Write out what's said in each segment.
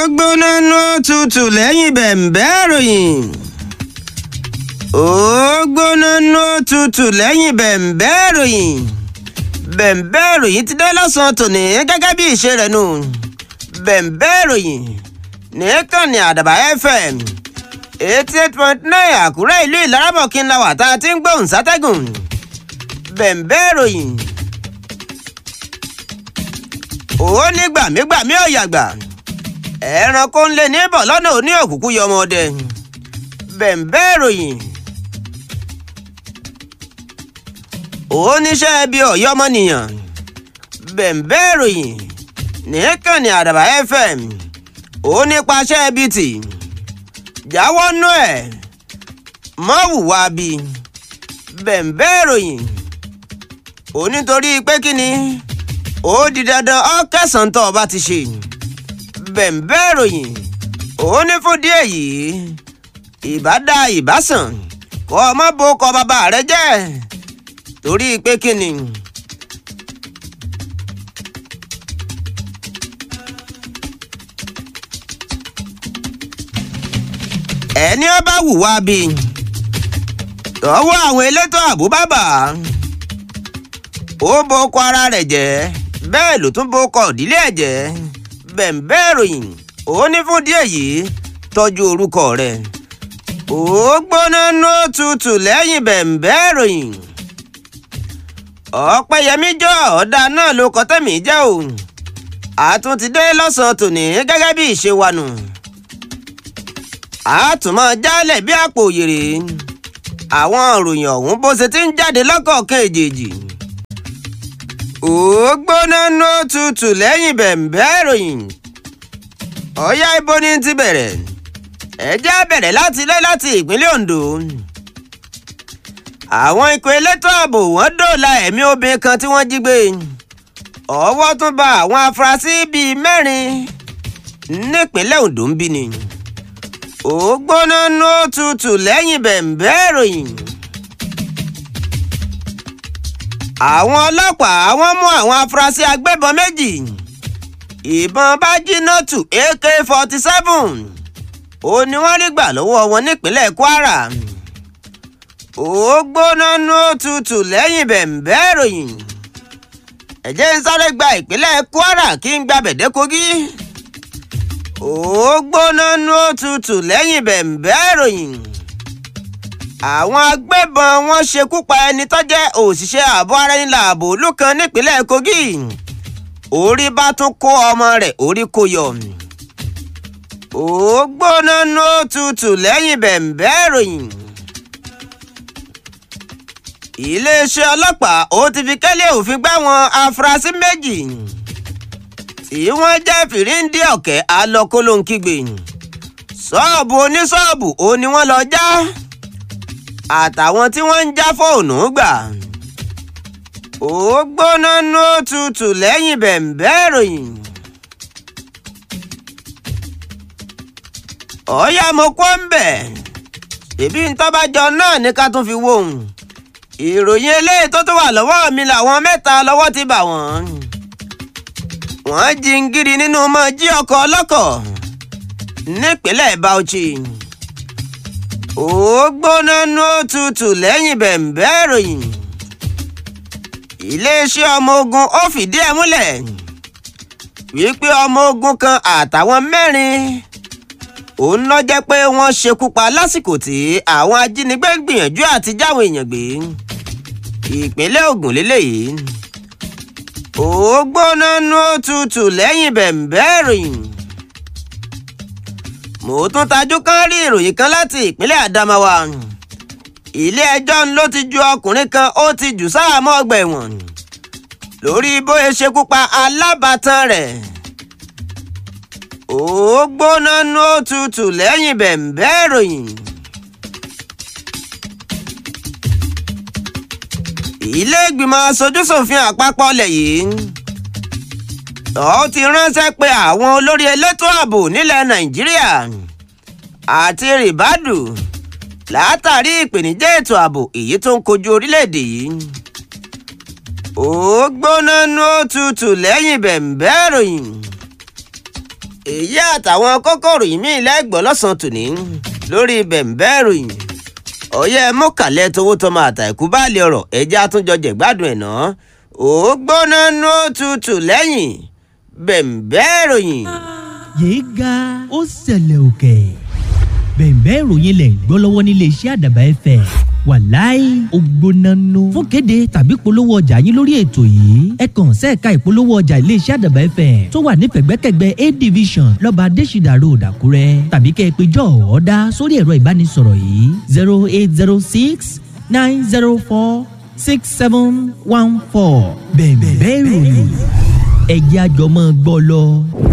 ó gbóná nú tutù lẹ́yìn bẹ̀m̀bẹ́ ìròyìn. ó gbóná nú tutù lẹ́yìn bẹ̀m̀bẹ́ ìròyìn. bẹ̀m̀bẹ́ ìròyìn ti dé lọ́sàn-án tòní gẹ́gẹ́ bí ìṣe rẹ̀ nù. bẹ̀m̀bẹ́ ìròyìn nìkànnì Àdàbà FM 88.9 Àkúrẹ́ ìlú Ìlarámọ̀kín la wà tá a ti ń gbóhùn sátẹ́gùn. bẹ̀m̀bẹ́ ìròyìn ó ní gbàmígbàmí ọ̀yàgbà ẹranko ń lé níbọ̀ lọ́nà òní òkùnkùn yọmọdé. bẹ̀m̀bẹ́ ìròyìn ó níṣẹ́ bí ọ̀yọ́mọnìyàn. bẹ̀m̀bẹ́ ìròyìn nìkànnì Àdàbà FM ó nípaṣẹ́ bíi tì jáwọ́ nú ẹ̀ mọ́ hùwà bí. bẹ̀m̀bẹ́ ìròyìn ó nítorí pé kíni ó di dandan ọ́ kẹsàn-án tó o bá ti ṣe. bẹ̀m̀bẹ́ ìròyìn ó ní fún díẹ̀ yìí ìbádá ìbásàn kọ́ ọmọ bó kọ bàbá rẹ jẹ́ torí pé kíni. ẹni ó bá hùwà bí ọwọ́ àwọn elétò ààbò bàbà ó bó kọ ara rẹ̀ jẹ́ bẹ́ẹ̀ ló tún bó kọ ìdílé ẹ̀ jẹ́. bẹ̀m̀bẹ́ ìròyìn ó ní fún díẹ̀ yìí tọ́jú orúkọ rẹ̀. ó gbóná nú tutù lẹ́yìn bẹ̀m̀bẹ́ ìròyìn. ọ̀pẹ̀yẹmí jọ ọ̀dà náà ló kọ́ tẹ̀mí jẹ́ o. àtún ti dé lọ́sàn-án tòní gẹ́gẹ́ bí ìṣe wa nù. àtúmọ̀ jálẹ̀ bí àpò òyèrè àwọn ìròyìn ọ̀hún bó ṣe ti ń jáde lọ́kọ̀ọ̀kan èjèèjì. ó gbóná nú tutù lẹ́yìn bẹ̀m̀bẹ́ ìròyìn. ọ̀yá ibo ni ti bẹ̀rẹ̀. ẹ jẹ́ bẹ̀rẹ̀ láti ìpínlẹ̀ Ondo. àwọn ikọ̀ elétò ààbò wọ́n dóòlà ẹ̀mí obìnrin kan tí wọ́n jí gbé. ọwọ́ tún bá àwọn afurasí bíi 4 nípínlẹ̀ Ondo ń bí ni. ó gbóná nú tutù lẹ́yìn bẹ̀m̀bẹ́ ìròyìn. àwọn ọlọ́pàá wọ́n mú àwọn afurasí agbébọn 2. ìbọn bájínátù AK-47 ó ní wọ́n rí gbà lọ́wọ́ wọn nípínlẹ̀ Kwara. ó gbóná nú tutù lẹ́yìn bẹ̀m̀bẹ́ ìròyìn. ẹ jẹ́ n sáré gba ìpínlẹ̀ Kwara kí n gba bẹ̀dẹ́ Kogi. ó gbóná nú tutù lẹ́yìn bẹ̀m̀bẹ́ ìròyìn. àwọn agbébọn wọn ṣekú pa ẹni tó jẹ́ òṣìṣẹ́ ààbò ara ẹni láàbò olúkan nípínlẹ̀ Kogi. orí bá tún kó ọmọ rẹ̀ orí kó yọ. ó gbóná nú tutù lẹ́yìn bẹ̀m̀bẹ́ ìròyìn. iléeṣẹ́ ọlọ́pàá ó ti fi kẹ́lẹ́ òfin gbá wọn afurasí 2 tí wọ́n jẹ́ fìríǹdì ọ̀kẹ́ alọ́kólóńkígbe. ṣọ́ọ̀bù oníṣọ́ọ̀bù ó ní wọ́n lọ já àtàwọn tí wọ́n ń já fóònù gbà. ó gbóná nú tutù lẹ́yìn bẹ̀m̀bẹ́ ìròyìn. ọ̀yá mo kó ń bẹ̀ ṣèbí ntọ́bàjọ náà ní ká tún fi wò ó. ìròyìn eléyìí tó tún wà lọ́wọ́ mi làwọn 3 lọ́wọ́ ti bà wọ́n. wọ́n jingiri nínú mọ́ jí ọkọ̀ ọlọ́kọ̀ nípínlẹ̀ Bauchi. ó gbóná nú tutù lẹ́yìn bẹ̀m̀bẹ́ ìròyìn. iléeṣẹ́ ọmọ ogun ó fìdí ẹ̀ múlẹ̀ wípé ọmọ ogun kan àtàwọn 4 òun ló jẹ́ pé wọ́n ṣekú pa lásìkò tí àwọn ajínigbé gbìyànjú àti jáwọn èèyàn gbé ìpínlẹ̀ Ògùn lélẹ́yìí. ó gbóná nú tutù lẹ́yìn bẹ̀m̀bẹ́ ìròyìn. mo tún tajú kán rí ìròyìn kan láti ìpínlẹ̀ Adamawa. ilé ẹjọ́ ló ti ju ọkùnrin kan ó ti jù sáàmọ́ ọgbà ẹ̀wọ̀n lórí bóyá ṣekú pa alábàtàn rẹ̀. ó gbóná nú tutù lẹ́yìn bẹ̀m̀bẹ́ ìròyìn. ilé ìgbìmọ̀ aṣojú-ṣòfin àpapọ̀ ilẹ̀ yìí ó ti ránṣẹ́ pé àwọn olórí elétò ààbò nílẹ̀ Nàìjíríà àti rìbádù látàrí ìpèníjà ètò ààbò èyí tó ń kojú orílẹ̀-èdè yìí. ó gbóná nú tutù lẹ́yìn bẹ̀m̀bẹ́ ìròyìn. èyí àtàwọn kókòrò ìmí lẹ́gbọ̀ọ́ lọ́sàn-án tòní lórí bẹ̀m̀bẹ́ ìròyìn ọ̀yẹ́ mọ́kàlẹ́ tówó tọmọ àtàkù báàlì ọ̀rọ̀ ẹ̀jẹ̀ àtúnjọ jẹ̀gbádùn ẹ̀ náà ó gbóná nú òtútù lẹ́yìn bẹ̀m̀bẹ́ ìròyìn. yéé ga ó ṣẹlẹ̀ òkè bẹ̀m̀bẹ́ ìròyìn lẹ̀ ń gbọ́ lọ́wọ́ nílé iṣẹ́ àdàbà FM wàláì ògbónánú fún kéde tàbí polówó ọjà yín lórí ètò yìí ẹ kàn sẹ́ẹ̀ka ìpolówó ọjà iléeṣẹ́ àdàbà FM tó wà ní pẹ̀gbẹ́kẹ̀gbẹ́ A division lọ́ba adésìdà road àkúrẹ́ tàbí kẹ́ ẹ pé jọ́ ọ̀ọ́dá sórí ẹ̀rọ ìbánisọ̀rọ̀ yìí 08069046714 bẹ̀m̀bẹ́ ìròyìn ẹ̀jẹ̀ àjọmọ́ gbọ́ lọ.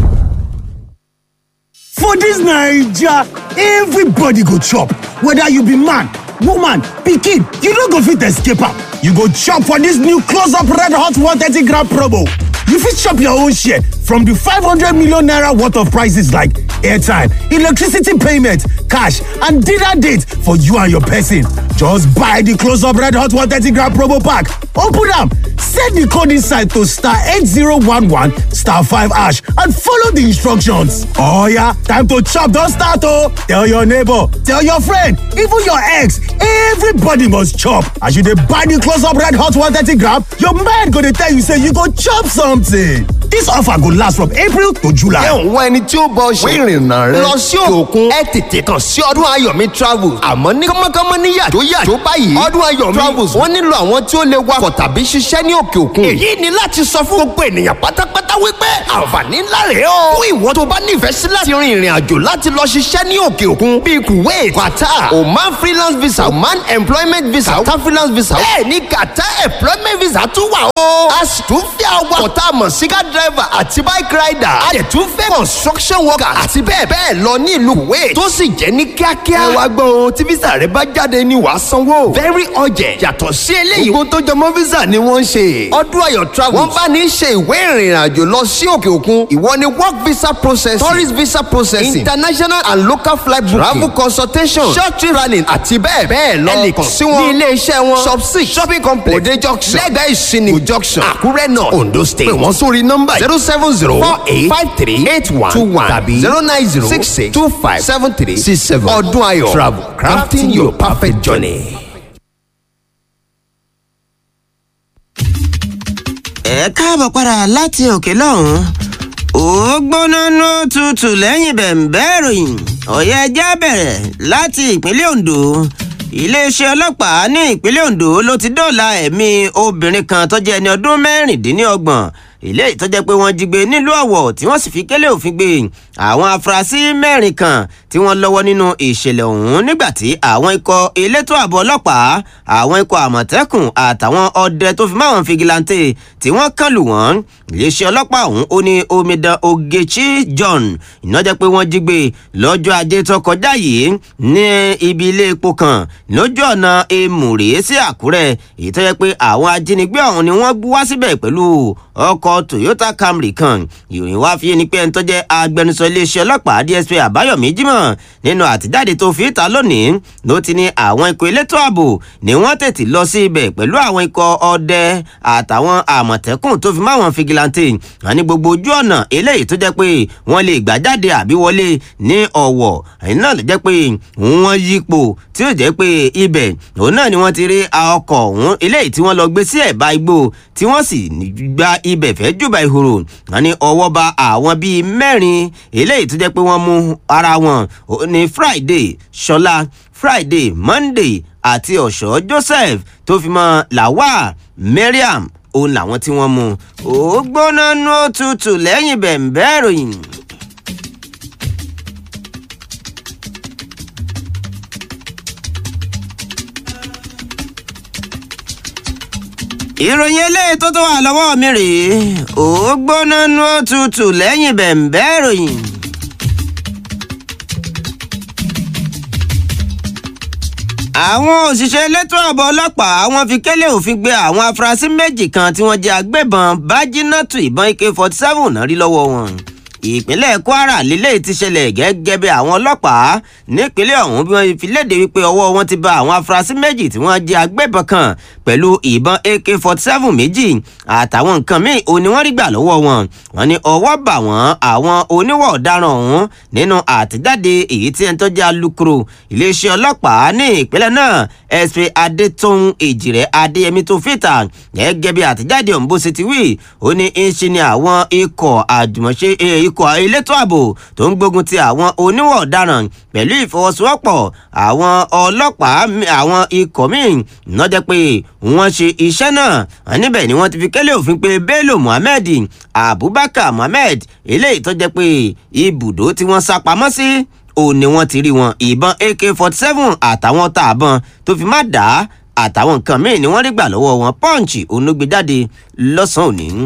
For this Naija, everybody go chop. Whether you be man, woman, pikin, you no go fit escape am. You go chop for this new close-up red hot 130 gram promo. You fit chop your own share from the 500 million naira worth of prices like airtime, electricity payment, cash, and dinner date for you and your person. Just buy the close-up red hot 130 gram promo pack. Open am, set the code inside to star 8011 star 5 hash and follow the instructions. Oh yeah, time to chop don start oh! Tell your neighbor, tell your friend, even your ex, everybody must chop. As you dey buy the close-up red hot 130 gram, your mind go dey tell you say you go chop something. This offer go last from April to July. ẹ ń wá ẹni tí ó bọ ṣe ìrìnnà rẹ lọ sí òkun ẹ tètè kàn sí ọdún ayọ̀mí travels àmọ́ ní kánmọ́kánmọ́ ní yàjó báyìí ọdún ayọ̀mí travels wọ́n nílò àwọn tí ó lè wakọ̀ tàbí ṣiṣẹ́ ní òkè òkun. èyí ni láti sọ fún gbogbo ènìyàn pátápátá wípé àǹfààní ńlá rèé o fún ìwọ tó bá nífẹ̀ẹ́ sí láti rin ìrìn àjò láti lọ ṣiṣẹ́ ní òkè òkun bíi Kuwait, Qatar, Oman freelance visa, Oman employment visa, Qatar freelance visa bẹ́ẹ̀ ni Qatar employment visa tún wà o. a sì tún fẹ́ àwọn ọ̀tá mọ̀ sígá driver àti bike rider. a lè tún fẹ́ construction worker àti bẹ́ẹ̀ bẹ́ẹ̀ lọ ní ìlú Kuwait tó sì jẹ́ ní kíákíá. ẹ wá gbọ́ o tí visa rẹ bá jáde ni wàá sanwó. very urgent yàtọ̀ sí eléyìí. gbogbo tó jọmọ́ visa ni wọ́n ń ṣe. ọdún ayọ̀ travels wọ́n bá ní ṣe ìwé ìrìn àjò lọ sí òkè òkun. ìwọ ni work visa processing, tourist visa processing, international and local flight booking, travel consultation, short trip planning àti bẹ́ẹ̀ bẹ́ẹ̀ lọ. ẹ lè kàn sí wọn ní ilé iṣẹ́ wọn shop 6 shopping complex Òde junction lẹ́gbẹ̀ẹ́ ìsìnì junction Àkúrẹ́ náà Ondo state. pè wọ́n sórí nọ́mbà 07048538121 tàbí 09066257367. ọdún ayọ̀ travel crafting your perfect journey. ẹ káàbọ̀ padà láti òkè lọ́hùn-ún ó gbóná nú tutù lẹ́yìn bẹ̀m̀bẹ́ ìròyìn ọ̀yẹ́ ẹjẹ́ bẹ̀rẹ̀ láti ìpínlẹ̀ Ondo. iléeṣẹ́ ọlọ́pàá ní ìpínlẹ̀ Ondo ló ti dóòlà ẹ̀mí obìnrin kan tó jẹ́ ẹni ọdún mẹ́rìndínlọ́gbọ̀n ilé ìtọ́jẹ́ pé wọ́n jí gbé nílùú Ọ̀wọ̀ tí wọ́n sì fi kélé òfin gbé àwọn afurasí mẹ́rin kan tí wọ́n lọ́wọ́ nínú ìṣẹ̀lẹ̀ ọ̀hún nígbà tí àwọn ikọ̀ elétò ààbò ọlọ́pàá àwọn ikọ̀ àmọ̀tẹ́kùn àtàwọn ọdẹ tó fi máwọn fìgìláńtè tí wọ́n kàn lù wọ́n. iléeṣẹ́ ọlọ́pàá ọ̀hún ó ní omidan Ogechi John ìnájẹ́ pé wọ́n jí gbé lọ́jọ́ ajé tó kọjá yìí ní ibi ilé epo kan lójú ọ̀nà Èmùrè sí Àkúrẹ́ ìtọ́jẹ́ pé àwọn ajínigbé ọ̀hún ni wọ́n wá síbẹ̀ pẹ̀lú ọkọ̀ Toyota Camry kan. ìròyìn wá fi ẹni pé ẹni tó jẹ́ agbẹnusọ iléeṣẹ́ ọlọ́pàá DSP Àbáyọ̀mí Jímọ̀ nínú àtijáde tó fi ìta lónìí ló ti ní àwọn ikọ̀ elétò ààbò ni wọ́n tètè lọ sí ibẹ̀ pẹ̀lú àwọn ikọ̀ ọdẹ àtàwọn àmọ̀tẹ́kùn tó fi máwọn fìgìláńtè wọn ní gbogbo ojú ọ̀nà eléyìí tó jẹ́ pé wọ́n lè gbà jáde àbí wọlé ní Ọ̀wọ̀ ẹ̀yìn náà ló jẹ́ pé wọ́n yípo tí ó jẹ́ pé ibẹ̀ òun náà ni wọ́n ti rí ọkọ̀ ọ̀hún eléyìí tí wọ́n lọ gbé sí ẹ̀bá igbó tí wọ́n sì gba ibẹ̀ fẹ́ jùbà ìhòrò wọn ní ọwọ́ ba àwọn bíi mẹ́rin eléyìí tó jẹ́ pé wọ́n mú ara wọn ní Friday Ṣọlá Friday Monday àti Ọ̀ṣọ́ Joseph tó fi mọ́ Lawal Mariam òun làwọn tí wọ́n mú. ó gbóná nú òtútù lẹ́yìn bẹ̀m̀bẹ́ ìròyìn. ìròyìn eléyìí tó wà lọ́wọ́ mi rèé ó gbóná nú òtútù lẹ́yìn bẹ̀m̀bẹ́ ìròyìn. àwọn òṣìṣẹ́ elétò ààbò ọlọ́pàá wọ́n fi kélé òfin gbé àwọn afurasí méjì kan tí wọ́n jẹ́ agbébọn Bájínátù ìbọn AK-47 náà rí lọ́wọ́ wọn. ìpínlẹ̀ Kwara lílé ti ṣẹlẹ̀ gẹ́gẹ́ bí àwọn ọlọ́pàá nípínlẹ̀ ọ̀hún bí wọ́n fi léde wípé ọwọ́ wọn ti bá àwọn afurasí méjì tí wọ́n jẹ́ agbébọn kan pẹ̀lú ìbọn AK-47 méjì àtàwọn nǹkan míì òní wọ́n rí gbà lọ́wọ́ wọn. wọ́n ní ọwọ́ bà wọ́n àwọn oníwà ọ̀daràn ọ̀hún nínú àtẹ̀jáde èyí tí ẹni tó jẹ́ alukoro iléeṣẹ́ ọlọ́pàá ní ìpínlẹ̀ náà SP Adétòun Èjìrẹ́ Adéyẹmí tó fìtà gẹ́gẹ́ bí àtẹ̀jáde ọ̀hún bó ṣe ti wí ó ní ń ṣe ni àwọn ikọ̀ àjùmọ̀ṣe ikọ̀ elétò ààbò tó ń gbógun ti àwọn oníwà ọ̀daràn pẹ̀lú ìfọwọ́sowọ́pọ̀ àwọn ọlọ́pàá àwọn ikọ̀ míì lọ́jọ́ pé wọ́n ṣe iṣẹ́ náà níbẹ̀ ni wọ́n ti fi kélé òfin pé Bello Muhammed Abubakar Muhammed eléyìí tó jẹ́ pé ibùdó tí wọ́n sá pamọ́ sí òun ni wọ́n ti rí wọn ìbọn AK-47 àtàwọn tààbọn tó fi má dá àtàwọn nǹkan míì ni wọ́n rí gbà lọ́wọ́ wọn. Punch òun ló gbé jáde lọ́sàn-án òní.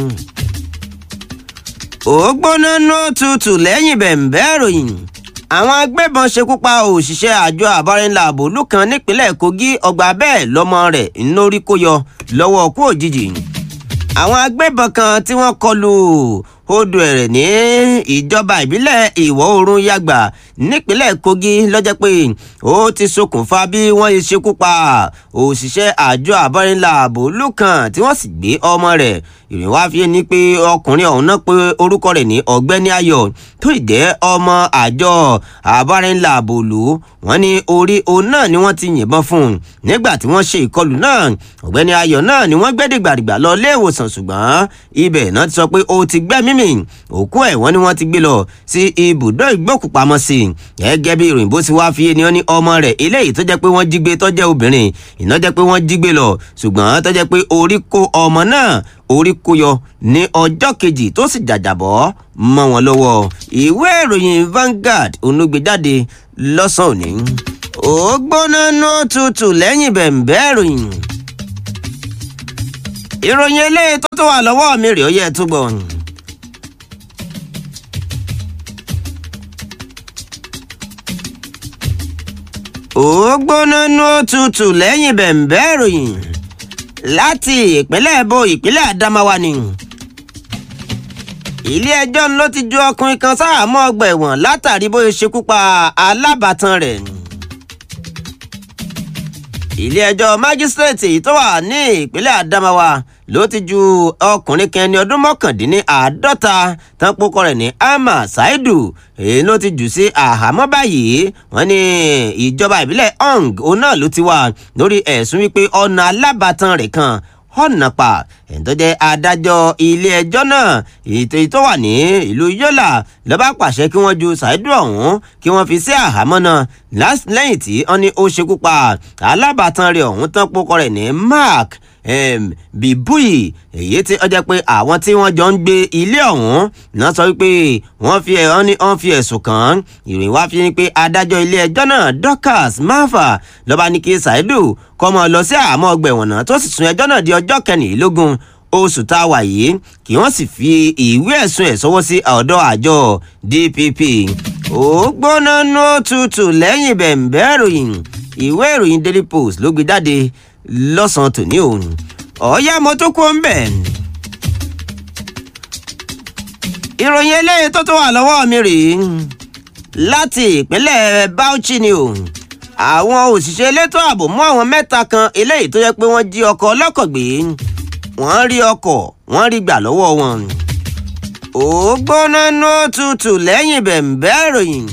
ó gbóná nó tutù lẹ́yìn bẹ̀m̀bẹ́ ìròyìn àwọn agbébọn ṣekú pa òṣìṣẹ́ àjọ àbárẹ́ńlàbò lùkàn nípínlẹ̀ Kogi ọgbà bẹ́ẹ̀ lọ́mọ rẹ̀ ńlórí kó yọ lọ́wọ́ ọkú òjijì. àwọn agbébọn kan tí wọ́n kọlù odò ẹ̀rẹ̀ ní ìjọba ìbílẹ̀ ìwọ̀ oòrùn Yàgbà nípínlẹ̀ Kogi lọ́jọ́ pé ó ti ṣokùnfà bí wọ́n ṣe ṣekú pa òṣìṣẹ́ àjọ àbárẹ́ńlàbò lùkàn tí wọ́n sì gbé ọmọ rẹ̀. ìrìn wá fi ní pé ọkùnrin ọ̀hún náà pé orúkọ rẹ̀ ní Ọ̀gbẹ́ni Ayọ̀ tó jẹ́ ọmọ àjọ àbárẹ́ńlàbò lù wọ́n ní orí òun náà ni wọ́n ti yìnbọn fún un nígbà tí wọ́n ṣe ìkọlù náà. Ọ̀gbẹ́ni Ayọ̀ náà ni wọ́n gbé dìgbàdìgbà lọ ilé ìwòsàn ṣùgbọ́n ibẹ̀ náà ti sọ pé ó ti gbẹ́mí mì òkú ẹ̀ wọ́n ní wọ́n ti gbé lọ sí ibùdó ìgbókùpamọ́sí gẹ́gẹ́ bí ìròyìn bó ti wá fi ni wọ́n ní ọmọ rẹ̀ eléyìí tó jẹ́ pé wọ́n jí gbé tó jẹ́ obìnrin iná jẹ́ pé wọ́n jí gbé lọ ṣùgbọ́n tó jẹ́ pé orí kó ọmọ náà orí kó yọ ní ọjọ́ kejì tó sì jàjàbọ́ mọ́ wọn lọ́wọ́. ìwé ìròyìn Vanguard onúgbèjáde lọ́sàn-án òní. ó gbóná nó tutù lẹ́yìn bẹ̀m̀bẹ́ ìròyìn. ìròyìn eléyìí tó wà lọ́wọ́ mi rèé ó yẹ tó gbọ́. ó gbóná nó tutù lẹ́yìn bẹ̀m̀bẹ́ ìròyìn láti ìpínlẹ̀ èbó ìpínlẹ̀ Adamawa ni ilé-ẹjọ́ ló ti ju ọkùnrin kan sáhàámọ́ ọgbà ẹ̀wọ̀n látàrí bó ṣe ṣekú pa alábàtàn rẹ̀. ilé-ẹjọ́ májísírèètì tó wà ní ìpínlẹ̀ Adamawa ló ti ju ọkùnrin kan ní ọdún 49 tán pókọ rẹ̀ ní Ama Saidu èyí ló ti jù sí àhámọ́ báyìí. wọ́n ní ìjọba ìbílẹ̀ Ong òun náà ló ti wà lórí ẹ̀sùn wípé ọ̀nà alábàtàn rẹ̀ kan ọ̀nà pa ẹ̀ńtọ́ jẹ́ adájọ́ ilé-ẹjọ́ náà èyí tó wà ní ìlú Yola ló bá pàṣẹ kí wọ́n ju Saidu ọ̀hún kí wọ́n fi sí àhámọ́ náà lẹ́yìn tí wọ́n ní ó ṣekú pa alábàtàn rẹ̀ ọ̀hún tán pókọ rẹ̀ ní Mark Bibuyi èyí tí ó jẹ́ pé àwọn tí wọ́n jọ ń gbé ilé ọ̀hún náà sọ wípé wọ́n fi ẹ̀sùn kàn. ìròyìn wá fi ní pé adájọ́ ilé ẹjọ́ náà Dorcas Mafa ló bá ní kí Saidu kó máa lọ sí àhámọ́ ọgbà ẹ̀wọ̀n náà tó sì sún ẹjọ́ náà di ọjọ́ 24 oṣù tá a wà yìí kí wọ́n sì fi ìwé ẹ̀sùn ẹ̀ sọwọ́ sí ọ̀dọ̀ àjọ DPP. ó gbóná nó tutù lẹ́yìn bẹ̀m̀bẹ́ ìròyìn ìwé ìròyìn Daily Post ló gbé jáde lọ́sàn-án tòní òun. ọ̀ọ́yá mo tó kó ń bẹ̀. ìròyìn eléyìí tó wà lọ́wọ́ mi rèé láti ìpínlẹ̀ Bauchi ni o. àwọn òṣìṣẹ́ elétò ààbò mú àwọn mẹ́ta kan eléyìí tó yẹ pé wọ́n jí ọkọ̀ ọlọ́kọ̀ gbé wọ́n rí ọkọ̀ wọ́n rí gbà lọ́wọ́ wọn. ó gbóná nó tutù lẹ́yìn bẹ̀m̀bẹ́ ìròyìn.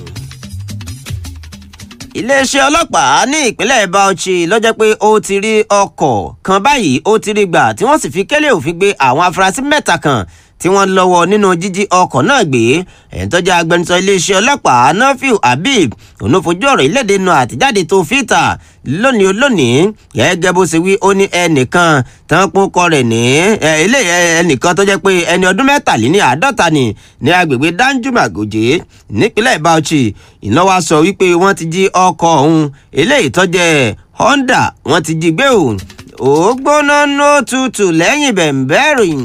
iléeṣẹ́ ọlọ́pàá ní ìpínlẹ̀ Bauchi ló jẹ́ pé ó ti rí ọkọ̀ kan báyìí ó ti rí gbà tí wọ́n sì fi kélé òfin gbé àwọn afurasí mẹ́ta kan tí wọ́n lọ́wọ́ nínú jíjí ọkọ̀ náà gbé. ẹ̀ń tó jẹ́ agbẹnusọ iléeṣẹ́ ọlọ́pàá Nafiu Habib òun fojú ọ̀rọ̀ ìlédè nu àtijáde tó fìtà lónìí gẹ́gẹ́ bó ṣe wí ó ní ẹnìkan tán pókọ rẹ̀ ní ẹnìkan tó jẹ́ pé ẹni ọdún 53 ni ní agbègbè Danjuma Goje nípínlẹ̀ Bauchi iná wa sọ wípé wọ́n ti jí ọkọ̀ ọ̀hún eléyìí tó jẹ́ Honda wọ́n ti jí gbé òun. ó gbóná nó tutù lẹ́yìn bẹ̀m̀bẹ́ ìròyìn.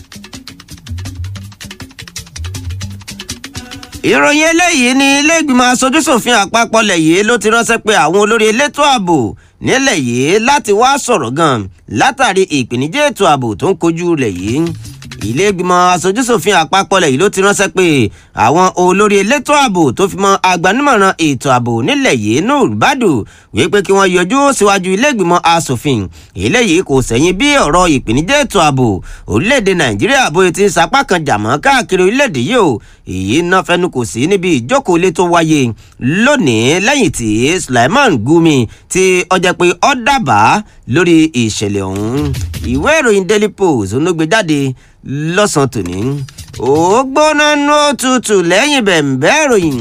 ìròyìn eléyìí ní ilé-ìgbìmọ̀ aṣojú-ṣòfin àpapọ̀ lẹ̀ yìí ló ti ránṣẹ́ pé àwọn olórí elétò ààbò nílẹ̀ yìí láti wá sọ̀rọ̀ gan látàrí ìpèníjà ètò ààbò tó ń kojú lẹ̀ yìí. ilé ìgbìmọ̀ aṣojúṣòfin àpapọ̀ lẹ̀ yìí ló ti ránṣẹ́ pé àwọn olórí elétò ààbò tó fi mọ́ agbanúmọ̀ràn ètò ààbò nílẹ̀ yìí Nuhu Ribadu wípé kí wọ́n yọjú síwájú ilé ìgbìmọ̀ aṣòfin eléyìí kò sẹ́yìn bí ọ̀rọ̀ ìpèníjà ètò ààbò orílẹ̀-èdè Nàìjíríà bóyá ti ń sapá kan jàmọ́ káàkiri orílẹ̀-èdè yìí o èyí náà fẹnu kò sí níbi ìjókòó ilé tó wáyé lónìí lẹ́yìn tí Sulaiman Gumi tí ó jẹ́ pé ó dábàá lórí ìṣẹ̀lẹ̀ ọ̀hún ìwé ìròyìn Daily Post ló gbé jáde lọ́sàn-án tòní ó gbóná nú òtútù lẹ́yìn bẹ̀m̀bẹ́ ìròyìn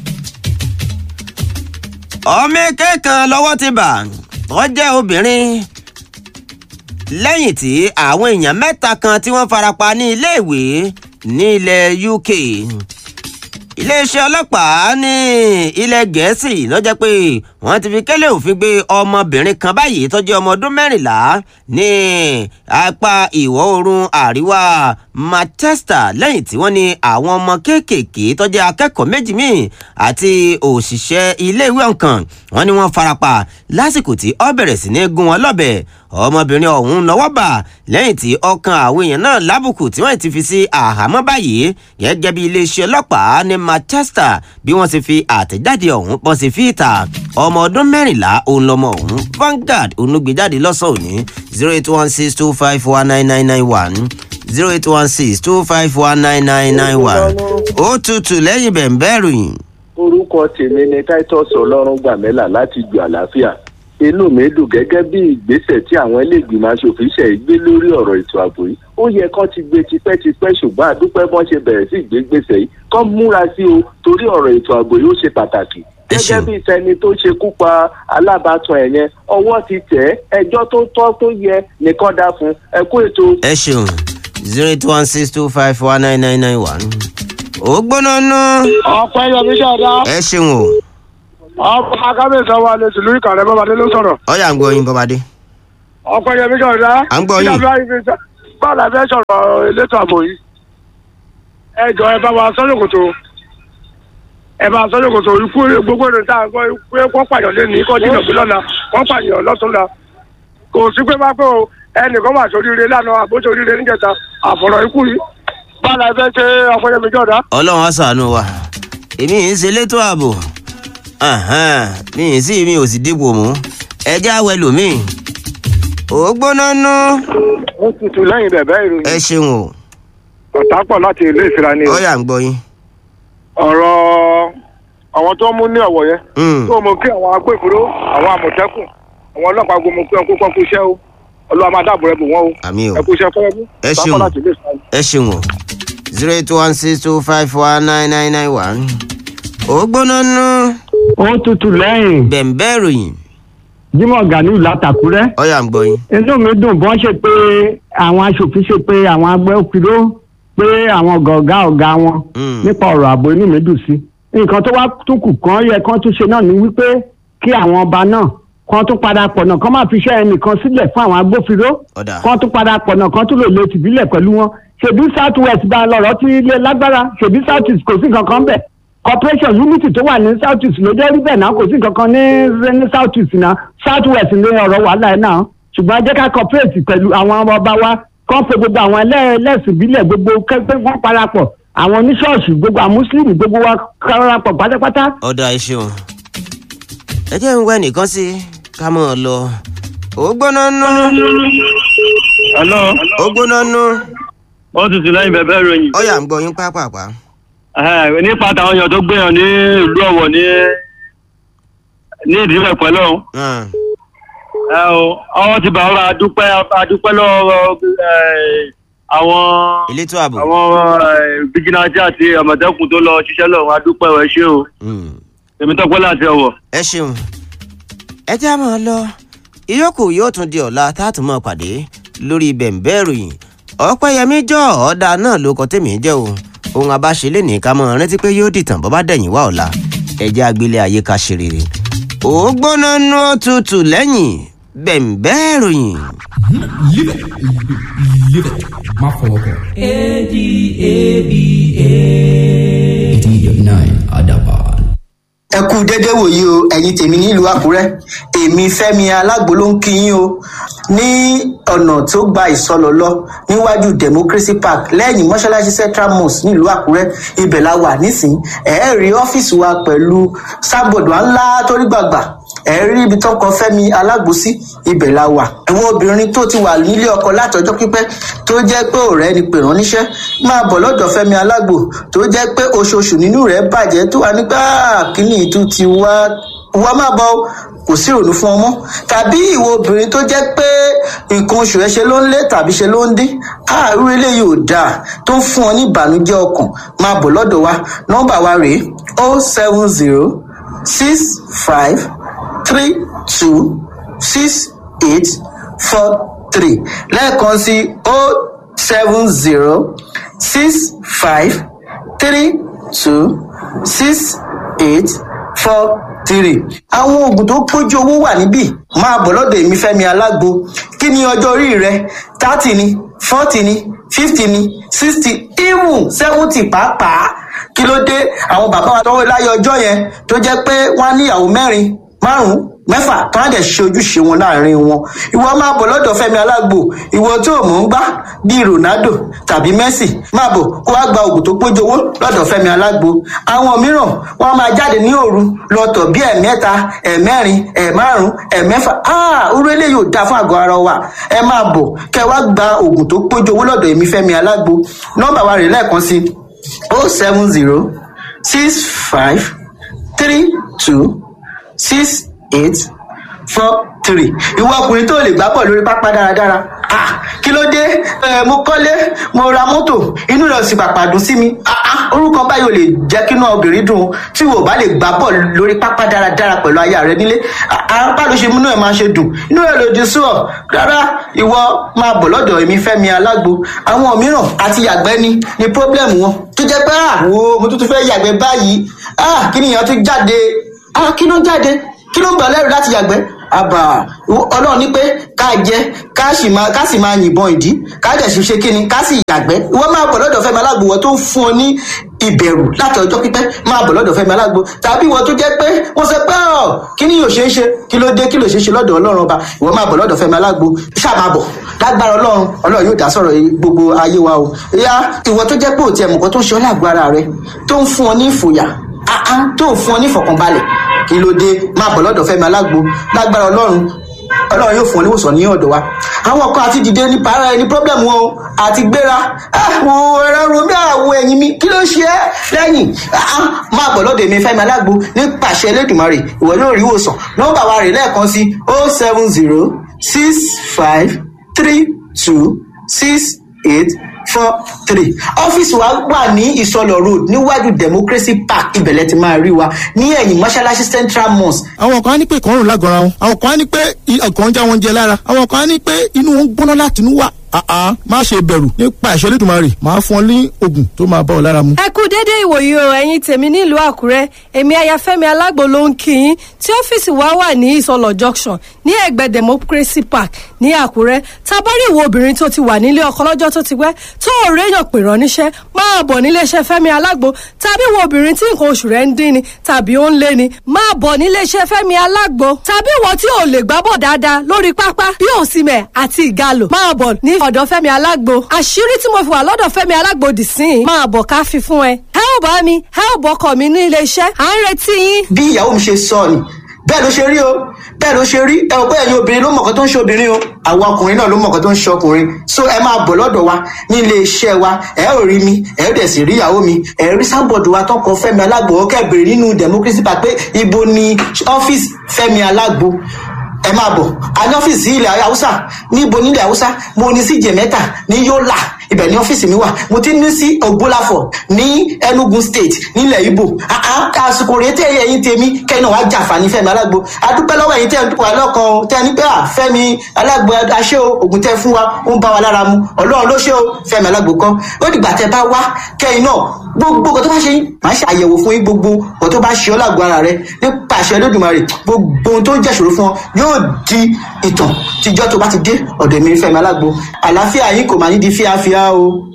ọmọ èké kan lọ́wọ́ ti bà tó jẹ́ obìnrin lẹ́yìn tí àwọn èèyàn mẹ́ta kan tí wọ́n farapa ní iléèwé ní ilẹ̀ UK iléeṣẹ́ ọlọ́pàá ní ilẹ̀ Gẹ̀ẹ́sì ló jẹ́ pé wọ́n ti fi kélé òfin gbé ọmọbìnrin kan báyìí tó jẹ́ ọmọ ọdún 14 ní apá ìwọ̀ oòrùn àríwá Manchester lẹ́yìn tí wọ́n ní àwọn ọmọ kéékèèké tó jẹ́ akẹ́kọ̀ọ́ méjì míì àti òṣìṣẹ́ iléèwé ọ̀kan wọ́n ní wọ́n farapa lásìkò tí ó bẹ̀rẹ̀ sí ní gún wọn lọ́bẹ ọmọbìnrin ọ̀hún lọ́wọ́ bà lẹ́yìn tí ọkàn àwọn èèyàn náà lábùkù tí wọ́n ti fi sí àhámọ́ báyìí gẹ́gẹ́ bí iléeṣẹ́ ọlọ́pàá ní Manchester bí wọ́n ti fi àtẹ̀jáde ọ̀hún pọ̀ sí fíìtà ọmọ ọdún 14 òun lọmọ ọ̀hún Vanguard onúgbèjáde lọ́sàn-án òní 08162549991 08162549991 ó tutù lẹ́yìn bẹ̀m̀bẹ́ ìròyìn. orúkọ tèmi ni Titus Ọlọ́rungbàmẹ́là láti Ìgbò Àlàáfíà inú mi dùn gẹ́gẹ́ bí ìgbésẹ̀ tí àwọn ilé-ìgbìmọ̀ aṣòfin ṣe gbé lórí ọ̀rọ̀ ètò ààbò yìí ó yẹ kán ti gbé tipẹ́tipẹ́ ṣùgbọ́n àdúpẹ́ bọ́n ṣe bẹ̀rẹ̀ sí ìgbégbèsè yìí kán múra sí o torí ọ̀rọ̀ ètò ààbò yìí ó ṣe pàtàkì gẹ́gẹ́ bí ìtẹni tó ṣekú pa alábàtàn ẹ̀ yẹn ọwọ́ ti tẹ̀ ẹjọ́ tó tọ́ tó yẹ nìkan dá fún ẹ kú ètò. ẹ ṣeun 08162549991 ó gbóná ná. ọ̀pẹ yọmí ṣọ̀dá. ẹ ṣeun o. ọ̀pẹ akábíyèsí wa lè tìlú Ìkàrẹ́ bọ́badé ló sọ̀rọ̀. ọ̀yà ń gbọ́ yín bọ́badé. ọ̀pẹ yọmí ṣọ̀dá. à ń gbọ́ yín. báwo fẹ́ sọ̀rọ̀ elétò ààbò yìí. ẹ jọ ẹ bá wa sọ́jọ́kòtò ikú gbogbo èrò tá a gbọ́ pé wọ́n pààyàn lé ní kọ́ jìnnà bí lọ́la wọ́n pààyàn lọ́túnla kò sí pé bá pé o ẹnìkan wà sóríire lánàá àbójú oríire níjẹta àfọ̀rọ̀ ikú yìí báwo fẹ́ ṣe ọ̀pẹ yọmí ṣọ̀dá. Ọlọ́run á ṣàánú wa èmi ń ṣe elétò ààbò mi ò sì dìbò mú ẹjẹ́ àwẹ̀ lòmíì ó gbóná nú. ó tutù lẹ́yìn bẹ̀bẹ̀ ìròyìn. ẹ ṣeun o. ọ̀tá pọ̀ láti ilé ìsira ni o. ọ̀yà ń gbọ́ yín. ọ̀rọ̀ àwọn tó mú ní ọ̀wọ̀ yẹn. tó mú kí àwọn agbófinró àwọn àmọ̀tẹ́kùn àwọn ọlọ́pàá gbọmọ pé ọkọ̀ kú iṣẹ́ o Olúwa máa dáàbò rẹ̀ bò wọ́n o. àmín o. ẹ kú iṣẹ́ fọ́ọ̀mù. ẹ ṣeun ẹ ṣeun o 08162549991 ó gbóná nú. ó tutù lẹ́yìn. bẹ̀m̀bẹ́ ìròyìn. Jimoh Ganiu látàkúrẹ́. ọ̀yà ń gbọ́ yín. inú mi dùn bọ́n ṣe pé àwọn aṣòfin ṣe pé àwọn agbófinró pé àwọn ọ̀gá wọn nípa ọ̀rọ̀ ààbò inú mi dùn sí. nǹkan tó wá tún kù kan yẹ kán tún ṣe náà ni wípé kí àwọn ọba náà kán tún padà pọ̀ náà kán má fi iṣẹ́ ẹnìkan sílẹ̀ fún àwọn agbófinró kán tún padà pọ̀ náà kán tún lè lo tìbílẹ̀ pẹ̀lú wọn. ṣèbí South West bá lọ̀rọ̀ tí ilé lágbára ṣèbí South East kò sí kankan bẹ̀ corporation unity tó wà ní South East ló jẹ́ rí bẹ́ẹ̀ náà kò sí kankan ní South East náà South West ní ọ̀rọ̀ wàhálà ẹ̀ náà ṣùgbọ́n jẹ́ ká cooperate pẹ̀lú àwọn ọba wa kán pe gbogbo àwọn ẹlẹ́sìn ìbílẹ̀ gbogbo kẹ́gbẹ́ wọn parapọ̀ àwọn oníṣọ́ọ̀ṣì gbogbo àwọn mùsùlùmí gbogbo wa parapọ̀ pátápátá. ọ̀dà ẹ ṣeun ẹ jẹ́ ń wẹ́ nìkan sí ká mọ̀ ọ́ lọ ó gbóná nú. hello. ó gbóná nú. ó tutù lẹ́yìn bẹ̀bẹ̀ ìròyìn. ọ̀yà ń gbọ́ yín pápápá. nípa táwọn èèyàn tó gbéyàn ní ìlú Ọ̀wọ̀ ní ìdílé pẹ̀lú ọwọ́ ti bá ọ̀rọ̀ adúpẹ́ lọ́wọ́ àwọn elétò ààbò àwọn vigilante àti àmọ̀tẹ́kùn tó lọ ṣiṣẹ́ lọ́wọ́ adúpẹ́ ẹ ṣé o èmi tọ́pẹ́ láti Ọ̀wọ̀. ẹ ṣeun ẹ jẹ́ àmọ́ lọ ìyókù yóò tún di ọ̀la táàtún mọ́ pàdé lórí bẹ̀m̀bẹ́ ìròyìn Ọpẹ́yẹmí jọ ọ̀dà náà ló kọ tèmi jẹ́ o ohun abáṣe lè ní ká mọ̀ rántí pé yóò dìtàn bọ́ bá dẹ̀yìn wá ọ̀la ẹ̀jẹ̀ agbélé ayé ká ṣe rere ó gbóná nú tutù lẹ́yìn bẹ̀m̀bẹ́ ìròyìn. má fọwọ́ kọ. ADABA. 89 Adaban. ẹ kú dédé wòyí o ẹ̀yin tèmi nílùú àkúrẹ́ èmi fẹ́mi alágbo ló ń kí yín o ní ọ̀nà tó gba ìsọlọ lọ níwájú democracy park lẹ́yìn mọ́ṣáláṣí central mosque nílùú àkúrẹ́ ibẹ̀ la wà nísìnyí rí ọ́fíìsì wa pẹ̀lú sábọ̀dù ńlá torí gbàgbà rí ibi tó ń kọ fẹ́mi alágbo sí ibẹ̀ la wà. àwọn obìnrin tó ti wà nílé ọkọ látọjọ́ pípẹ́ tó jẹ́ pé ọ̀rẹ́ ni pè rán níṣẹ́ máa bọ̀ lọ́dọ̀ fẹ́mi alágbo tó jẹ́ pé oṣooṣù nínú rẹ̀ bàjẹ́ tó wà nígbà kíní ìtú ti wá máa bọ̀ kò sí ìrònú fún ọmọ tàbí ìwọ obìnrin tó jẹ́ pé nǹkan oṣù rẹ̀ ṣe ló ń lé tàbí ṣe ló ń dín irú eléyìí ò dáa tó ń fún ọ ní ìbànújẹ́ ọkàn máa bọ̀ lọ́dọ̀ wa nọ́mbà wa rèé 07065326843 lẹ́ẹ̀kan sí 07065326843. àwọn oògùn tó pójú owó wà níbí máa bọ̀ lọ́dọ̀ èmi fẹ́mi alágbo kí ni ọjọ́ orí rẹ 30 ni 40 ni 50 ni 60 even 70 pàápàá kí ló dé àwọn bàbá wa tọwọ́ láyé ọjọ́ yẹn tó jẹ́ pé wọ́n á níyàwó 4 5 mẹ́fà tó á dẹ̀ ṣe ojúṣe wọn láàrin wọn ìwọ máa bọ̀ lọ́dọ̀ fẹ́mi alágbo ìwọ tó mọ̀ ń gbá bíi ronaldo tàbí messi máa bọ̀ kó wá gba oògùn tó pójú owó lọ́dọ̀ fẹ́mi alágbo àwọn mìíràn wọ́n máa jáde ní òru lọ́tọ̀ bíi 3 4 5 mẹ́fà orú eléyìí ò dáa fún àgọ́ ara wa ẹ máa bọ̀ kẹ́ wá gba oògùn tó pójú owó lọ́dọ̀ èmi fẹ́mi alágbo nọ́mbà wa rè lẹ́ẹ̀kan sí 07065326843 ìwọ ọkùnrin tó lè gbá bọ̀ lórí pápá dáradára kí ló dé mo kọ́lé mo ra mọ́tò inú rẹ̀ sì pàpà dùn sí mi orúkọ báyìí ò lè jẹ́ kínú obìnrin dùn tí wò bá lè gbá bọ̀ lórí pápá dáradára pẹ̀lú aya rẹ nílé apá ló ṣe múnú ẹ̀ máa ṣe dùn inú rẹ̀ lòdì sí ọ rárá ìwọ máa bọ̀ lọ́dọ̀ èmi fẹ́mi alágbo àwọn mìíràn àti yàgbẹ́ ni problem wọn tó jẹ́ pé mo tún fẹ́ yàgbẹ́ báyìí kí nìyẹn tún jáde kí ló ń jáde kí ló ń bọ̀ lẹ́rù láti yàgbẹ́ àbà ọlọ́run ní pé ká jẹ ká sì máa yìnbọn ìdí ká dẹ̀ sì ṣe kíni ká sì yàgbẹ́ wọ́n máa bọ̀ lọ́dọ̀ fẹ́mi alágbo wọ́n tó ń fún ọ ní ìbẹ̀rù láti ọjọ́ pípẹ́ máa bọ̀ lọ́dọ̀ fẹ́mi alágbo tàbí wọ́n tó jẹ́ pé wọ́n sọ pé kí ni yóò ṣe é ṣe kí ló dé kí ló ṣe é ṣe lọ́dọ̀ ọlọ́run ọba ìwọ́n máa bọ̀ lọ́dọ̀ fẹ́mi alágbo ṣáà máa bọ̀ lágbára ọlọ́run yóò dá sọ̀rọ̀ gbogbo ayé wa o ìwọ tó jẹ́ pé òtí ẹ̀mùkọ́ tó ń ṣe ọ́ lágbo ara rẹ tó ń fún ọ ní ìfòyà tó ń fún ọ ní ìfọ̀kànbalẹ̀ kí ló dé máa bọ̀ lọ́dọ̀ fẹ́mi alágbo lágbára ọlọ́run yóò fún ọ níwòsàn ní ọ̀dọ̀ wa àwọn kan àti dìde ní para ẹni problem wọn o àti gbéra àwọn ẹ̀rọ romi àwọ̀ ẹ̀yìn mi kí ló ṣe é lẹ́yìn máa bọ̀ lọ́dọ̀ èmi fẹ́mi alágbo nípasẹ̀ elédùnmarè ìwọ yóò rí ìwòsàn nọ́mbà wa rè lẹ́ẹ̀kan sí 07065326843 ọ́fíìsì wa wà ní ìsọlọ road níwájú democracy park ibẹ̀lẹ̀ ti máa rí wa ní ẹ̀yìn mọ́ṣáláṣí central mosque. àwọn kan á ní pé ìkọrùn lágọ̀ọ́ra wọn àwọn kan á ní pé ọkàn ń já wọn jẹ lára àwọn kan á ní pé inú wọn gbóná láti inú wà má ṣe bẹ̀rù nípa ìṣẹ́lẹ̀ tó máa rè máa fún ọ ní oògùn tó máa bá ọ lára mu. ẹ kú dédé ìwòyí o ẹ̀yin tèmi nílùú àkúrẹ́ èmi ayafẹ́mi alágbo ló ń kí yín tí ọ́fíìsì wa wà ní ìsọlọ̀ junction ní ẹ̀gbẹ́ democracy park ní àkúrẹ́ tabari ìwọ obìnrin tó ti wà nílé ọkọ lọ́jọ́ tó ti pẹ́ tó ò réyàn pè rán níṣẹ́ máa bọ̀ níléeṣẹ́ fẹ́mi alágbo tàbí ìwọ obìnrin tí nǹkan oṣù rẹ̀ ń dín ni tàbí ó ń lé ni máa bọ̀ níléeṣẹ́ fẹ́mi alágbo tàbí ìwọ tí ò lè gbábọ̀ dáadáa lórí pápá bí òsìmẹ̀ àti ìgalò máa bọ̀ ní ọ̀dọ̀ fẹ́mi alágbo àṣírí tí mo fi wà lọ́dọ̀ fẹ́mi alágbo dì sí i máa bọ̀ ká fi fún ẹ ò bá mi ò bọ́kọ̀ mi ní iléeṣẹ́ à ń retí yín. bí ìyàwó mi ṣe sọ ni bẹ́ẹ̀ ló ṣe rí o bẹ́ẹ̀ ló ṣe rí ẹ ò pé ẹ̀yin obìnrin ló mọ̀ọ́kọ́ tó ń ṣe obìnrin o àwọn ọkùnrin náà ló mọ̀ọ́kọ́ tó ń ṣe ọkùnrin so ẹ máa bọ̀ lọ́dọ̀ wa ní iléeṣẹ́ wa ẹ ò rí mi ẹ ò dẹ̀ sì rí ìyàwó mi ẹ rí sábọ̀dù wa tọkọ fẹ́mi alágbo ó kẹ́bẹ̀rẹ̀ nínú democracy park pé ibo ni ọ́fíìsì fẹ́mi alágbo ẹ máa bọ̀ a ní ọ́fíìsì ilẹ̀ haúsá níbo nílẹ̀ haúsá mo ní sí jẹ̀mẹ́ta ní yọ́là ibẹ̀ ní ọ́fíìsì mi wà mo ti ní sí ògbólàfọ̀ ní enugu state nílẹ̀ ibo àsìkò rèé tẹ́ ẹ̀yin tèmi kẹ́ni wàá jàǹfààní fẹ́mi alágbo adúpẹ́ lọ́wọ́ ẹ̀yin tẹ́ ẹ̀ ń dúpọ̀ alọ́kan o tẹ́ ẹ ní pé fẹ́mi alágbo aṣẹ́ o ògùn tẹ́ fún wa ó ń bá wa lára mu ọlọ́run ló ṣe o fẹ́mi alágbo kọ́ ó dìgbà tẹ́ bá wá kẹ́yìn náà gbogbo nǹkan tó bá ṣe yín màá ṣe àyẹ̀wò fún yín gbogbo nǹkan tó bá ṣe ọ́ lágbo ara rẹ nípa àṣẹ Olódùmarè gbogbo ohun tó ń jẹ́ṣòro fún ọ yóò di ìtàn tíjọ́ tó bá ti dé ọ̀dọ̀ mi fẹ́mi alágbo àlàáfíà yín kò máa ní di fíafíà o.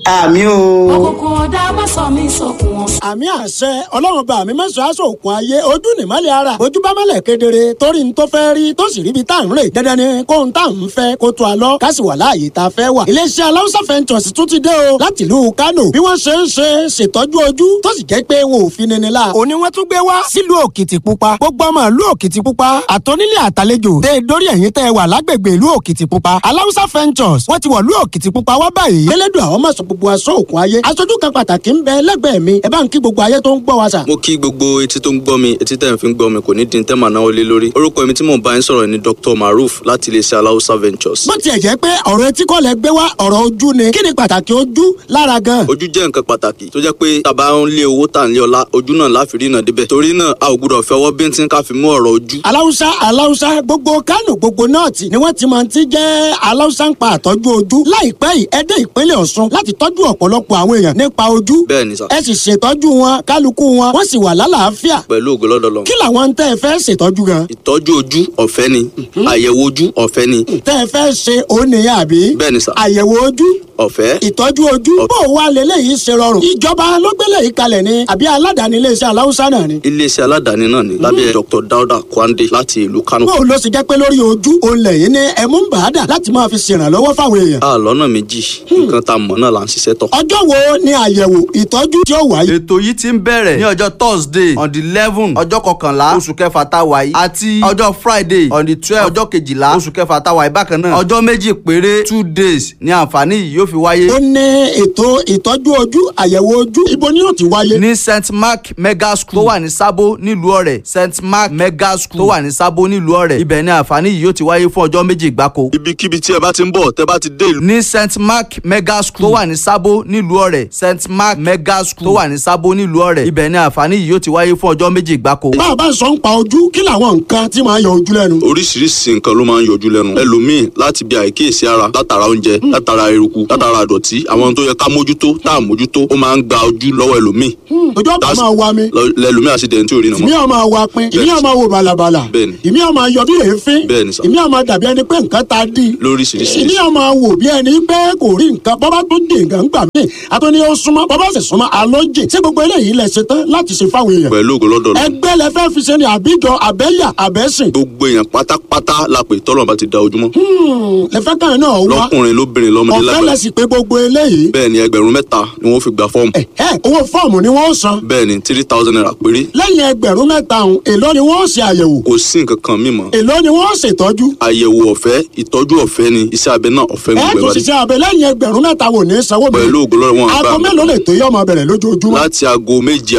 àmì o. òkùnkùn ọ̀dà má sọ mí sókun wọn. àmì àṣẹ ọlọ́run bá mi mẹ́sàn-án aṣọ òkun ayé ojú nìmọ́lẹ̀ ara ojú bá mọ́lẹ̀ kedere torí n tó fẹ́ rí tó sì ríbi tá à ń rè dandan ni kó n tá à ń fẹ́ kó tó a lọ ká sì wà láàyè tá a fẹ́ wà. iléeṣẹ́ aláùsá fẹ́ntọ̀sì tún ti dé o láti ìlú Kánò bí wọ́n ṣe ń ṣètọ́jú ojú tó sì jẹ́ pé wọn ò fi nini la. òní wọ́n tún gbé wá sílùú Òkìtìpupa gbogbo ọmọ ìlú Òkìtìpupa àtọ́nílé àtàlejò tẹ́ dórí ẹ̀yìn tẹ́ wà lágbègbè ìlú Òkìtìpupa aláùsá fẹ́ntọ̀sì wọ́n ti wọ̀ ìlú Òkìtìpupa wá báyìí. elédùn àwọn máa sọ gbogbo aṣọ òkun ayé aṣojú kan pàtàkì ń bẹ lẹ́gbẹ̀ẹ́ mi ẹ bá ń kí gbogbo ayé tó ń gbọ́ wa sà. mo kí gbogbo etí tó ń gbọ́ mi etí tẹ̀ ń fi ń gbọ́ mi kò ní dín tẹ́ màá náwó lé lórí. orúkọ mi tí mò ń bá yín sọ̀rọ̀ ni Dr. Maruf láti iléeṣẹ́ aláùsá ventures. bó tiẹ̀ jẹ́ pé ọ̀rọ̀ etí kọ́ lẹ gbé wá ọ̀rọ̀ ojú ni kí ni pàtàkì ojú lára gan. ojú jẹ́ nǹkan pàtàkì tó jẹ́ pé tàbá ń lé owó tà ń lé ọlá ojú náà láfi rí náà débẹ̀ torí náà a ò gbúdọ̀ fẹ́ ọwọ́ bíntín ká fi mú ọ̀rọ̀ ojú. aláùsá gbogbo Kánò gbogbo nọ́ọ̀tì ni wọ́n ti máa ti jẹ́ aláùsá ń pa àtọ́jú ojú láìpẹ́ yìí ẹ dé ìpínlẹ̀ Ọ̀ṣun láti tọ́jú ọ̀pọ̀lọpọ̀ àwọn èèyàn nípa ojú. bẹ́ẹ̀ ni sà. ẹ sì ṣètọ́jú wọn kálukú wọn wọ́n sì wà lálàáfíà. pẹ̀lú ògo lọ́dọ̀ Ọlọ́run. kí làwọn tẹ́ ẹ fẹ́ ṣètọ́jú gan. ìtọ́jú ojú ọ̀fẹ́ ni àyẹ̀wò ojú ọ̀fẹ́ ni. tẹ́ ẹ fẹ́ ṣe òun nìyẹn àbí. bẹ́ẹ̀ ni sà. àyẹ̀wò ojú ọ̀fẹ́. ìtọ́jú ojú bó wà lélẹ́yìí ṣe rọrùn. ìjọba ló gbélé yìí kalẹ̀ ni àbí aládàáni iléeṣẹ́ aláùsá náà ni. iléeṣẹ́ aládàáni náà ni lábẹ́ Dr. Dauda Kwande láti ìlú Kánò. bó ló sì jẹ́ pé lórí ojú òun lẹ́yìn ní ẹ̀mú ń bàádà láti máa fi ṣèrànlọ́wọ́ fáwọn èèyàn. a lọ́nà méjì nǹkan tá a mọ̀ náà là ń ṣiṣẹ́ tọ̀. ọjọ́ wo ni àyẹ̀wò ìtọ́jú tí ó wáyé. ètò yìí ti ń bẹ̀rẹ̀ ní ọjọ́ Thursday on the 11 ọjọ́ kọkànlá oṣù kẹfà tá a wà yìí àti ọjọ́ Friday on the 12 ọjọ́ kejìlá oṣù kẹfà tá a wà yìí bákan náà ọjọ́ méjì péré 2 days ni àǹfààní yìí yóò fi wáyé. ó ní ètò ìtọ́jú ojú àyẹ̀wò ojú ibo ni yóò ti wáyé. ní St. Mark Mega School tó wà ní Sábó nílùú Ọ̀rẹ́ St. Mark Mega School tó wà ní Sábó nílùú Ọ̀rẹ́ ibẹ̀ ni àǹfààní yìí yóò ti wáyé fún ọjọ́ méjì gbáko. ibikíbi tí ẹ bá ti ń bọ̀ tẹ́ bá ti dé ìlú. ní St. Mark Mega School tó wà ní Sábó nílùú Ọ̀rẹ́ St. Mark Mega School tó wà ní Sábó nílùú Ọ̀rẹ́ ibẹ̀ ni àǹfààní yìí yóò ti wáyé fún ọjọ́ méjì gbáko. bá a bá sọ ń pa ojú kí làwọn nǹkan tí máa yọ ojú lẹ́nu. oríṣiríṣi nǹkan ló máa ń yọjú lẹ́nu ẹlòmíì láti bí àìkíyèsí ara látara oúnjẹ látara eruku látara àdọ̀tí àwọn tó yẹ ká mójútó tá à mójútó ó máa ń gba ojú lọ́wọ́ ẹlòmíì. ojú ọ̀pá máa wa mi. lẹ́lòmíì àṣìdẹ̀ntì ò rí nà mọ́. ìmí ọ̀ máa wa pin ìmí ọ̀ máa wo bàlàbàlà ìmí ọ̀ máa yọ bí èéfín ìmí ọ̀ máa dàbí ẹni pé nǹkan ta dí. lóríṣiríṣi. ìmí ọ̀ máa wò bí ẹni pé kò rí nǹkan bọ́bá tó dé nǹkan gbà mí àtúndì ó súnmọ́ bọ́bá sì súnmọ́ alójì ṣé gbogbo eléyìí lẹ ṣe tán láti ṣe fáwọn èèyàn. pẹ̀lú ògo lọ́dọ̀ Ọlọ́run. ẹgbẹ́ lẹ fẹ́ fi ṣe ni àbíjọ àbẹ́yà àbẹ́sìn. gbogbo èèyàn pátápátá la pè tọ́lọ̀ bá ti da ojúmọ́. lẹ́fẹ́ kan náà wá lọ́kùnrin lóbìnrin lọ́mọdé lágbàá. ọ̀fẹ́ lẹ sì pé gbogbo eléyìí. bẹ́ẹ̀ ni 3,000 ni wọ́n fi gba fọ́ọ̀mù. owó fọ́ọ̀mù ni wọ́n san. bẹ́ẹ̀ ni 3,000 naira péré. lẹ́yìn 3,000 ọ̀hún èló ni wọ́n ṣe àyẹ̀wò. kò sí nǹkan kan mímọ́. èló ni wọ́n ṣètọ́jú. àyẹ̀wò ọ̀fẹ́ ìtọ́jú ọ̀fẹ́ ni iṣẹ́ abẹ náà ọ̀fẹ́ gbogbo ẹ̀ bá dé. ẹ tún ṣiṣẹ́ abẹ lẹ́yìn 3,000 wò ní sanwó mi. pẹ̀lú ògo Ọlọ́run wọn àgbà mi. aago mélòó lè tó yọ ọmọ bẹ̀rẹ̀ lójoojúmọ́. láti aago 7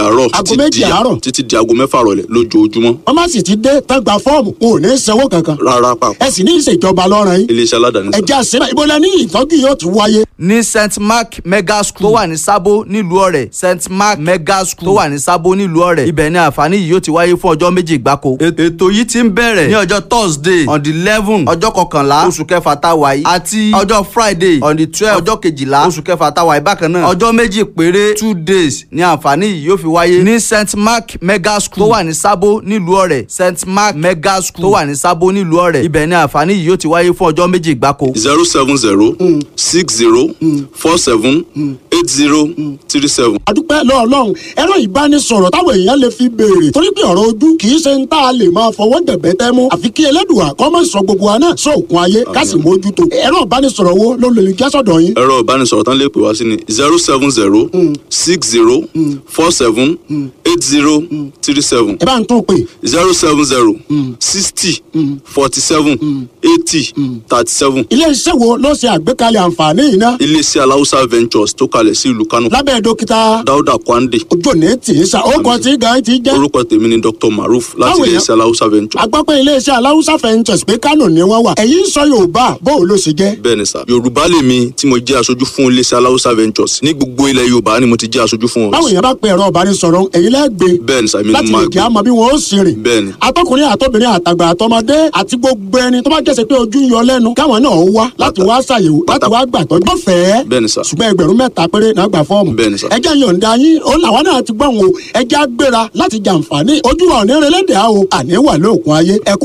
àárọ̀ títí di aago 6 rọ̀lẹ́ lójoojúmọ́. wọ́n má sì ti dé tán gba fọ́ọ̀mù kò ní sanwó kankan. rárá pàpọ̀. ẹ sì ní ìṣèjọba lọ́rùn yín. iléeṣẹ́ aládàáni. ẹ jẹ́ àṣẹ ibo lẹ ní ìtọ́jú yóò ti wáyé. ní St. Mark Mega School tó wà ní Sábó nílùú Ọ̀rẹ́ St. Mark Mega School tó wà ní Sábó nílùú Ọ̀rẹ́ ibẹ̀ ni àǹfààní yìí yóò ti wáyé fún ọjọ́ méjì gbáko. ètò yìí ti ń bẹ̀rẹ̀ ní ọjọ́ Thursday on the 11 ọjọ́ kọkànlá oṣù kẹfà tá a wà yìí àti ọjọ́ Friday on the 12 ọjọ́ kejìlá oṣù kẹfà tá a wà yìí bákan náà ọjọ́ méjì péré 2 days ni àǹfààní yìí yóò fi wáyé ní St. Mark Mega School tó wà ní Sábó nílùú Ọ̀rẹ́ St. Mark Mega School tó wà ní Sábó nílùú Ọ̀rẹ́ ibẹ̀ ni àǹfààní yìí yóò ti wáyé fún ọjọ́ méjì gbáko. 070 60 47 8037. àdúpẹ́ lọ́ọ̀lọ́run ẹ̀rọ ìbánisọ̀rọ̀ táwọn èèyàn lè fi béèrè torí pé ọ̀rọ̀ ojú kì í ṣe ń tá a lè máa fọwọ́ dẹ̀bẹ́ tẹ́ mú àfi kí Ẹlẹ́dùà kó má sọ gbogbo wa náà sóòkun ayé ká sì mójútó ẹ̀rọ ìbánisọ̀rọ̀ wo ló lè jẹ́ sọ̀dọ̀ yín. ẹ̀rọ ìbánisọ̀rọ̀ tán lè pè wá sí ni 070 60 47 8037. ẹ bá ń tún pè. 070 60 47 80 37. ilé-iṣẹ́ wo ló ṣe àgbékalẹ̀ àǹfààní yìí ná. iléeṣẹ́ aláùsá ventures tó kalẹ̀ sí ìlú Kánò. lábẹ́ dókítà Dauda Kwande. ojú òní tì í sa orúkọ tí gan ti jẹ́. orúkọ tèmi ni Dr. Maruf láti iléeṣẹ́ aláùsá ventures. a gbọ́ pé iléeṣẹ́ aláùsá ventures pé Kánò ni wọ́n wà ẹ̀yin sọ Yorùbá bó o ló ṣe jẹ́. bẹ́ẹ̀ ni sà Yorùbá lèmi tí mo jẹ́ aṣojú fún iléeṣẹ́ aláùsá ventures ní gbogbo ilẹ̀ Yorùbá ni mo ti jẹ́ aṣojú fún wọn. báwo yẹn bá pe ẹ̀rọ ìbánisọ̀rọ̀ èyí lẹ́gbẹ̀ẹ́. bẹ́ẹ̀ ni sà mi ni láti mo máa lè gbé. kí a mọ bí wọn ó ṣe rìn. bẹ́ẹ̀ ni. atọkùnrin àtọbìnrin àtàgbà àtọmọdé àti gbogbo ẹni tó bá jẹ́sẹ̀ pé ojú ń yọ lẹ́nu káwọn náà wá láti wá ṣàyẹ̀wò láti wá gbàtọ́jú. ọ̀fẹ́ bẹ́ẹ̀ ni sà. ṣùgbọ́n 3,000 péré náà gbà fọ́ọ̀mù. bẹ́ẹ̀ ni sà. ẹ jẹ́ yọ̀ǹda yín òun làwọn náà ti gbọ́ wọn o ẹ jẹ́ agbéra láti jàǹfààní ojú wa ò ní relé dè á o àní wà lóòkun ayé ẹ kú